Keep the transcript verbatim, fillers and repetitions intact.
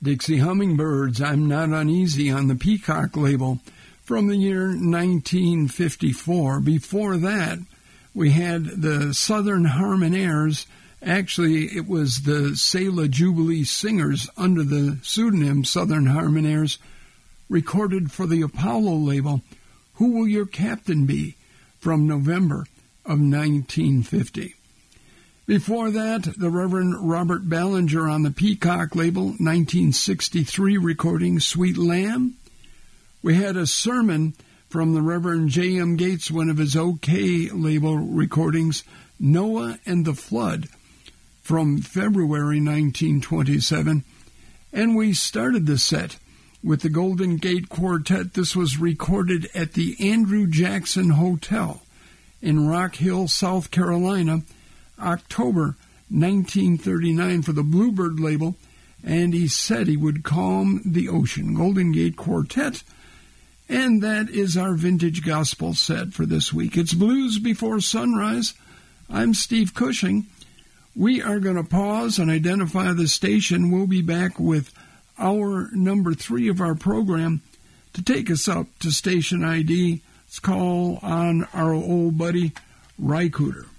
Dixie Hummingbirds, I'm Not Uneasy on the Peacock label from the year nineteen fifty-four. Before that, we had the Southern Harmonaires. Actually, it was the Selah Jubilee Singers under the pseudonym Southern Harmonaires, recorded for the Apollo label, Who Will Your Captain Be, from November of nineteen fifty. Before that, the Reverend Robert Ballinger on the Peacock label, nineteen sixty-three recording, Sweet Lamb. We had a sermon from the Reverend J M. Gates, one of his OK label recordings, Noah and the Flood, from February nineteen twenty-seven. And we started the set with the Golden Gate Quartet. This was recorded at the Andrew Jackson Hotel in Rock Hill, South Carolina, October nineteen thirty-nine for the Bluebird label, and he said he would calm the ocean. Golden Gate Quartet. And that is our vintage gospel set for this week. It's Blues Before Sunrise. I'm Steve Cushing. We are going to pause and identify the station. We'll be back with our number three of our program to take us up to station I D. Let's call on our old buddy, Ry Cooder.